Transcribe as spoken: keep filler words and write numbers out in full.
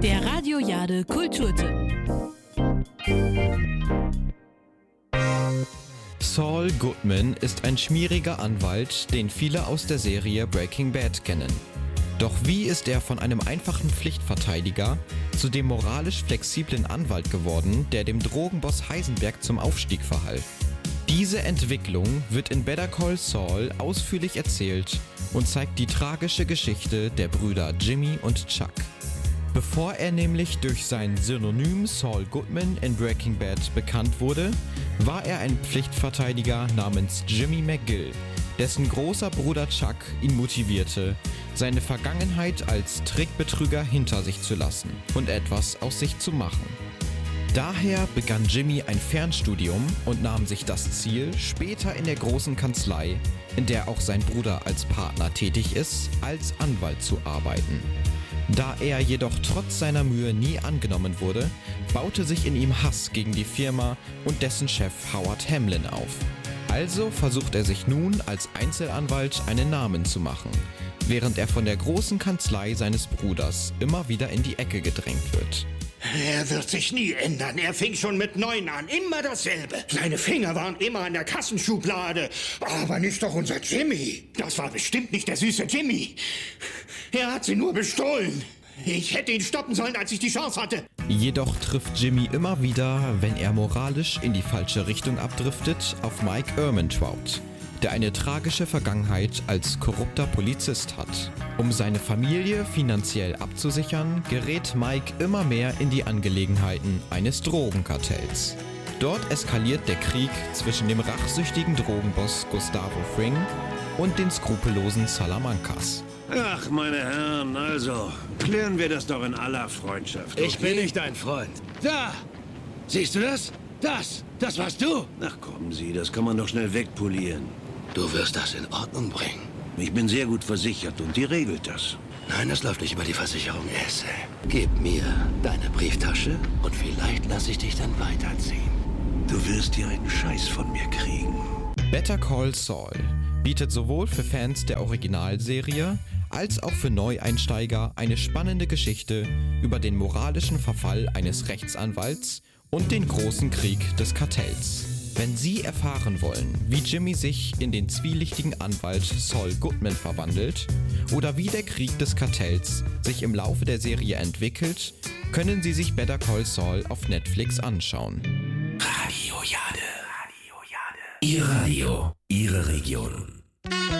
Der Radio Jade Kulturtipp. Saul Goodman ist ein schmieriger Anwalt, den viele aus der Serie Breaking Bad kennen. Doch wie ist er von einem einfachen Pflichtverteidiger zu dem moralisch flexiblen Anwalt geworden, der dem Drogenboss Heisenberg zum Aufstieg verhalf? Diese Entwicklung wird in Better Call Saul ausführlich erzählt und zeigt die tragische Geschichte der Brüder Jimmy und Chuck. Bevor er nämlich durch sein Synonym Saul Goodman in Breaking Bad bekannt wurde, war er ein Pflichtverteidiger namens Jimmy McGill, dessen großer Bruder Chuck ihn motivierte, seine Vergangenheit als Trickbetrüger hinter sich zu lassen und etwas aus sich zu machen. Daher begann Jimmy ein Fernstudium und nahm sich das Ziel, später in der großen Kanzlei, in der auch sein Bruder als Partner tätig ist, als Anwalt zu arbeiten. Da er jedoch trotz seiner Mühe nie angenommen wurde, baute sich in ihm Hass gegen die Firma und dessen Chef Howard Hamlin auf. Also versucht er sich nun als Einzelanwalt einen Namen zu machen, während er von der großen Kanzlei seines Bruders immer wieder in die Ecke gedrängt wird. Er wird sich nie ändern. Er fing schon mit neun an. Immer dasselbe. Seine Finger waren immer an der Kassenschublade. Aber nicht doch unser Jimmy. Das war bestimmt nicht der süße Jimmy. Er hat sie nur bestohlen. Ich hätte ihn stoppen sollen, als ich die Chance hatte. Jedoch trifft Jimmy immer wieder, wenn er moralisch in die falsche Richtung abdriftet, auf Mike Ehrmantraut, der eine tragische Vergangenheit als korrupter Polizist hat. Um seine Familie finanziell abzusichern, gerät Mike immer mehr in die Angelegenheiten eines Drogenkartells. Dort eskaliert der Krieg zwischen dem rachsüchtigen Drogenboss Gustavo Fring und den skrupellosen Salamancas. Ach, meine Herren, also, klären wir das doch in aller Freundschaft. Okay? Ich bin nicht dein Freund. Da! Siehst du das? Das! Das warst du! Ach, kommen Sie, das kann man doch schnell wegpolieren. Du wirst das in Ordnung bringen. Ich bin sehr gut versichert und die regelt das. Nein, das läuft nicht über die Versicherung, Esse. Gib mir deine Brieftasche und vielleicht lasse ich dich dann weiterziehen. Du wirst hier einen Scheiß von mir kriegen. Better Call Saul bietet sowohl für Fans der Originalserie als auch für Neueinsteiger eine spannende Geschichte über den moralischen Verfall eines Rechtsanwalts und den großen Krieg des Kartells. Wenn Sie erfahren wollen, wie Jimmy sich in den zwielichtigen Anwalt Saul Goodman verwandelt oder wie der Krieg des Kartells sich im Laufe der Serie entwickelt, können Sie sich Better Call Saul auf Netflix anschauen. Radio Jade. Radio Jade. Ihr Radio, Ihre Region.